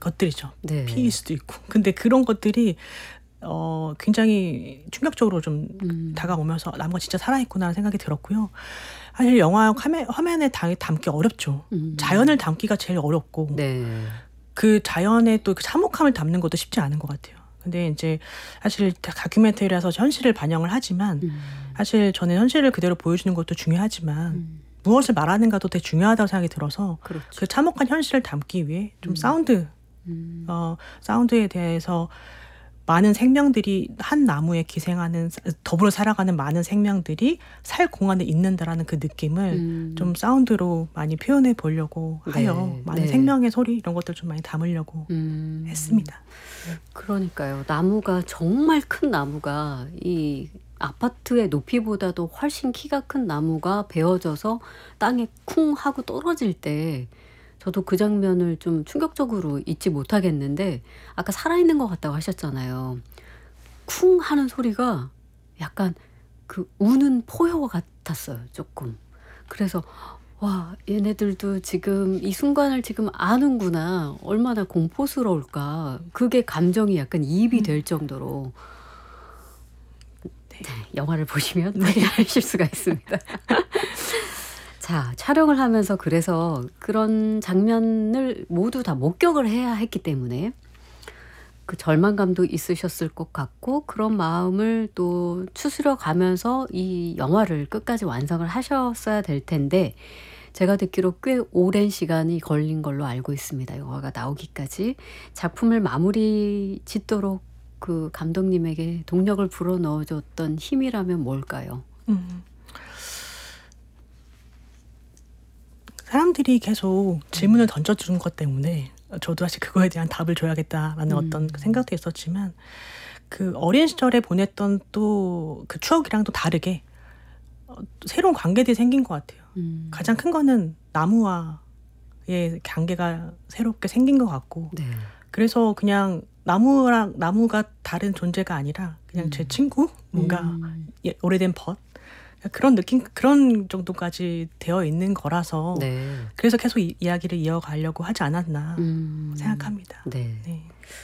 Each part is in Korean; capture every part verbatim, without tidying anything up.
것들이죠. 네. 피일 수도 있고. 근데 그런 것들이 어 굉장히 충격적으로 좀 음. 다가오면서 나무가 진짜 살아있구나 생각이 들었고요. 사실 영화 화면, 화면에 다, 담기 어렵죠. 음. 자연을 담기가 제일 어렵고 네. 그 자연의 또 그 참혹함을 담는 것도 쉽지 않은 것 같아요. 근데 이제 사실 다큐멘터리라서 현실을 반영을 하지만 음. 사실 저는 현실을 그대로 보여주는 것도 중요하지만 음. 무엇을 말하는가도 되게 중요하다고 생각이 들어서 그렇죠. 그 참혹한 현실을 담기 위해 좀 음. 사운드 음. 어, 사운드에 대해서 많은 생명들이 한 나무에 기생하는 더불어 살아가는 많은 생명들이 살 공간에 있는다라는 그 느낌을 음. 좀 사운드로 많이 표현해 보려고 하여 네. 많은 네. 생명의 소리 이런 것들 좀 많이 담으려고 음. 했습니다. 그러니까요. 나무가 정말 큰 나무가 이 아파트의 높이보다도 훨씬 키가 큰 나무가 베어져서 땅에 쿵 하고 떨어질 때 저도 그 장면을 좀 충격적으로 잊지 못하겠는데 아까 살아있는 것 같다고 하셨잖아요. 쿵 하는 소리가 약간 그 우는 포효 같았어요. 조금. 그래서 와 얘네들도 지금 이 순간을 지금 아는구나. 얼마나 공포스러울까. 그게 감정이 약간 이입이 될 정도로 네, 영화를 보시면 확인하실 수가 있습니다. 자, 촬영을 하면서 그래서 그런 장면을 모두 다 목격을 해야 했기 때문에 그 절망감도 있으셨을 것 같고 그런 마음을 또 추스려 가면서 이 영화를 끝까지 완성을 하셨어야 될 텐데 제가 듣기로 꽤 오랜 시간이 걸린 걸로 알고 있습니다. 영화가 나오기까지. 작품을 마무리 짓도록 그 감독님에게 동력을 불어넣어줬던 힘이라면 뭘까요? 음. 사람들이 계속 질문을 던져주는 것 때문에 저도 사실 그거에 대한 답을 줘야겠다라는 음. 어떤 생각도 있었지만 그 어린 시절에 보냈던 또 그 추억이랑 또 다르게 어, 새로운 관계들이 생긴 것 같아요. 음. 가장 큰 거는 나무와의 관계가 새롭게 생긴 것 같고 네. 그래서 그냥 나무랑 나무가 다른 존재가 아니라 그냥 음. 제 친구 뭔가 음. 예, 오래된 벗 그런 느낌 그런 정도까지 되어 있는 거라서 네. 그래서 계속 이, 이야기를 이어가려고 하지 않았나 음. 생각합니다. 네. 네.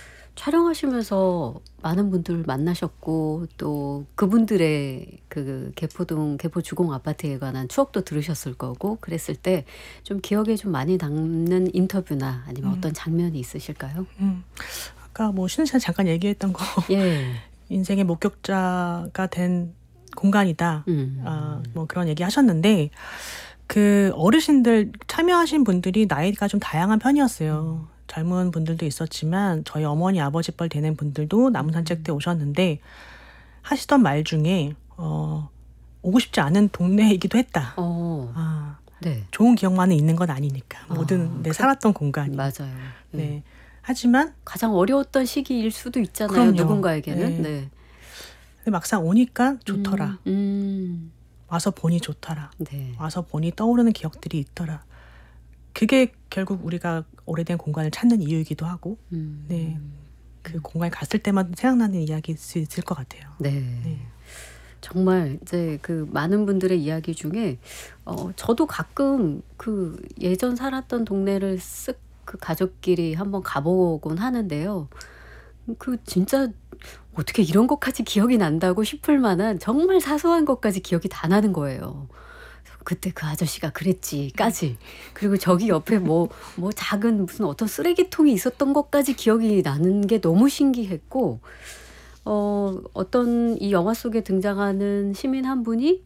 촬영하시면서 많은 분들 만나셨고 또 그분들의 그 개포동 개포주공 아파트에 관한 추억도 들으셨을 거고 그랬을 때 좀 기억에 좀 많이 남는 인터뷰나 아니면 음. 어떤 장면이 있으실까요? 음. 아까 뭐 신은 씨가 잠깐 얘기했던 거 예. 인생의 목격자가 된 공간이다. 음. 아, 뭐 그런 얘기 하셨는데 그 어르신들 참여하신 분들이 나이가 좀 다양한 편이었어요. 젊은 분들도 있었지만 저희 어머니 아버지 뻘 되는 분들도 나무 산책 때 오셨는데 하시던 말 중에 어, 오고 싶지 않은 동네이기도 했다. 어. 아, 네. 좋은 기억만은 있는 건 아니니까 모든 아, 내 그- 살았던 공간이. 맞아요. 네. 네. 하지만 가장 어려웠던 시기일 수도 있잖아요. 그럼요. 누군가에게는. 네. 네. 근데 막상 오니까 좋더라. 음. 음. 와서 보니 좋더라. 네. 와서 보니 떠오르는 기억들이 있더라. 그게 결국 우리가 오래된 공간을 찾는 이유이기도 하고 음. 네, 그 공간에 갔을 때만 생각나는 이야기일 수 있을 것 같아요. 네. 네. 정말 이제 그 많은 분들의 이야기 중에 어 저도 가끔 그 예전 살았던 동네를 쓱 그 가족끼리 한번 가보곤 하는데요. 그 진짜 어떻게 이런 것까지 기억이 난다고 싶을 만한 정말 사소한 것까지 기억이 다 나는 거예요. 그때 그 아저씨가 그랬지까지. 그리고 저기 옆에 뭐, 뭐 작은 무슨 어떤 쓰레기통이 있었던 것까지 기억이 나는 게 너무 신기했고, 어, 어떤 이 영화 속에 등장하는 시민 한 분이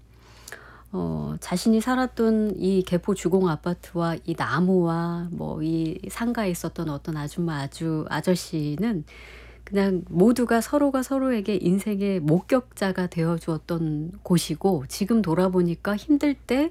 어, 자신이 살았던 이 개포 주공 아파트와 이 나무와 뭐 이 상가에 있었던 어떤 아줌마 아주 아저씨는 그냥 모두가 서로가 서로에게 인생의 목격자가 되어 주었던 곳이고 지금 돌아보니까 힘들 때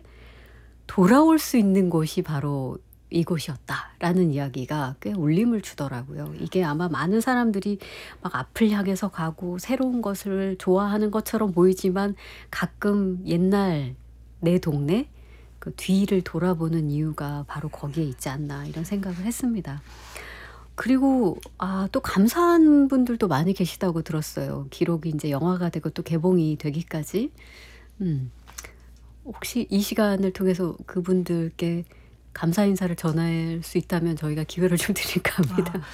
돌아올 수 있는 곳이 바로 이곳이었다라는 이야기가 꽤 울림을 주더라고요. 이게 아마 많은 사람들이 막 앞을 향해서 가고 새로운 것을 좋아하는 것처럼 보이지만 가끔 옛날 내 동네 그 뒤를 돌아보는 이유가 바로 거기에 있지 않나 이런 생각을 했습니다. 그리고 아, 또 감사한 분들도 많이 계시다고 들었어요. 기록이 이제 영화가 되고 또 개봉이 되기까지. 음. 혹시 이 시간을 통해서 그분들께 감사 인사를 전할 수 있다면 저희가 기회를 좀 드릴까 합니다. 아,